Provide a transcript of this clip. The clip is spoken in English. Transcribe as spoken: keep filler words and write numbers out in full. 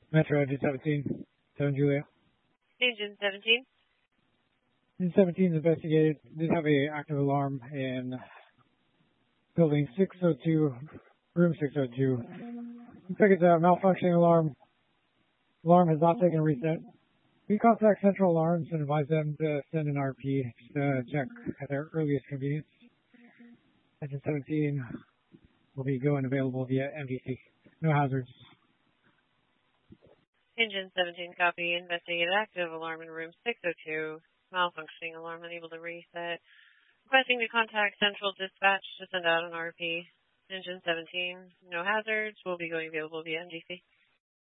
Metro engine seventeen, seven Julia. Engine seventeen. Engine seventeen is investigated. Did have a active alarm in building six oh two, room six oh two. Looks like it's a malfunctioning alarm. Alarm has not taken a reset. We contact Central Alarms and advise them to send an R P to check at their earliest convenience. Engine seventeen will be going available via M D C. No hazards. Engine seventeen, copy. Investigated active alarm in room six oh two. Malfunctioning alarm unable to reset. Requesting to contact Central Dispatch to send out an R P. Engine seventeen, no hazards. Will be going available via M D C.